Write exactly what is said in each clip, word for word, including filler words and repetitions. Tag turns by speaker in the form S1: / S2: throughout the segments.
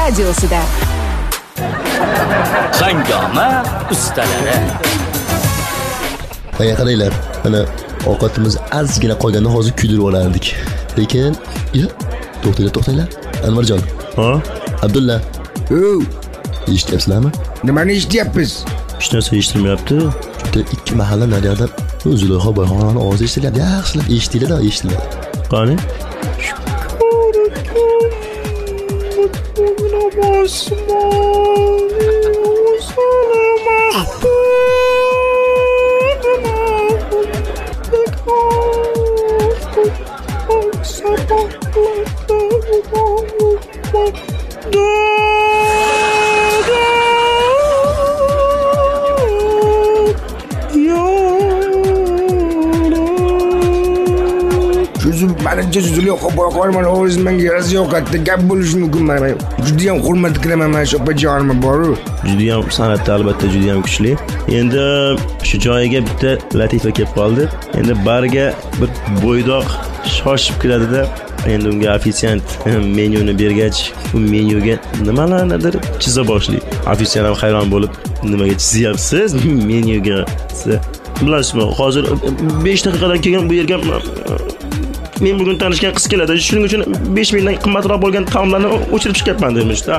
S1: radiosida.
S2: Hangoma ustalari.
S3: Mana qaranglar, mana ovqatimiz ozgina qolganda hozir kuydirib olardik. Lekin, yo, to'xtanglar, to'xtanglar. Anvarjon.
S4: Ha?
S3: Abdulla.
S5: O,
S3: eshityapsizlarmi?
S5: nimani eshityapmiz?
S4: Hech narsa eshitmayapti.
S3: Bitta ikki mahalla naryoqda Zulayho boyxonani ovozi eshitilyapti. Yaxshilab eshitinglar-da, eshitinglar.
S4: Qani?
S5: Sözüm menimcha Zulayho boyxonman ovozi menga yarasi yoqadi. Gap bo'lishi mumkin mana. Juda ham hurmat qilaman mana shu opajonim bor-ku.
S4: Juda ham san'atda albatta juda ham kuchli. Endi shu joyiga bitta latifa kelib qoldi. Endi bariga bir bo'ydoq shoshib kiradi-da, endi unga ofitsiant menyuni bergach, u menyuga nimalarnidir chiza boshlaydi. Ofitsiant ham hayron bo'lib, nimaga chizyapsiz menyuga? Bilasizmi, hozir besh daqiqadan keyin bu yerga men bugun tanishgan qiz keladi. Shuning uchun besh mingdan qimmatroq bo'lgan taomlarni o'chirib chiqyapman demoqda.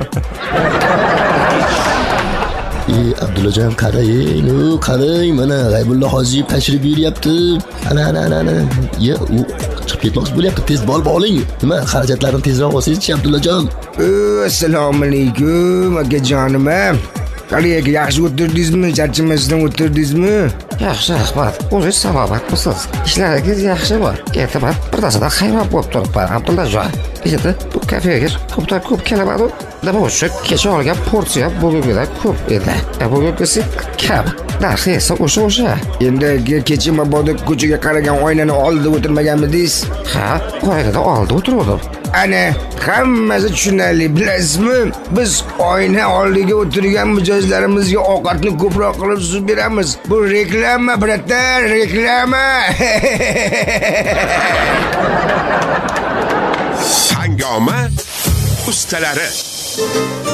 S3: Ey Abdullajon, qarang, u qarang, mana G'aybulla Hojiyev tashrif buyuryapti. Ana ana ana ana. Ya, u chiqib ketmoqchi bo'lyapti. Tez borib oling. Nima, xarajatlarni tezroq olsangiz-chi Abdullajon.
S5: Assalomu alaykum akajonim. Qanday, yaxshi o'tirdingizmi? Charchamasdan o'tirdingizmi?
S6: Yaxshi, rahmat. O'zingiz salomatmisiz? Ishlaringiz yaxshimi? Ertaman birnasidan hayron bo'lib turibman, Abdullajon. Endi bu kafega ko'pdan ko'p kelaman-ku. Nima uchun kecha olgan porsiya bugungidan ko'p edi. Bugungisi kam. Narxi esa o'sha-o'sha.
S5: Endi kecha mabodo ko'chaga qaragan oynani oldida o'tirmaganmidingiz?
S6: Ha, oynada oldida o'tirdim.
S5: Ana, hammasi tushunarli. Bilasizmi? Biz oyna oldiga o'tirgan mijozlarimizga ovqatni ko'proq qilib suzib beramiz. Bu reklama, bratan, reklama.
S7: Hangoma ustalari.